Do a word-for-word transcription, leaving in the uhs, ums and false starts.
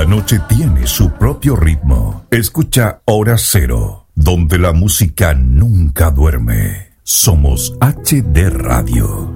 La noche tiene su propio ritmo. Escucha Hora Cero, donde la música nunca duerme. Somos H D Radio.